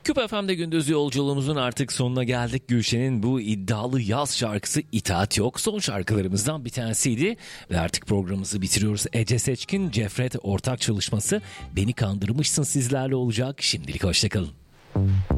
Küp FM'de gündüz yolculuğumuzun artık sonuna geldik. Gülşen'in bu iddialı yaz şarkısı İtaat Yok son şarkılarımızdan bir tanesiydi. Ve artık programımızı bitiriyoruz. Ece Seçkin, Cefret ortak çalışması Beni Kandırmışsın sizlerle olacak. Şimdilik hoşçakalın.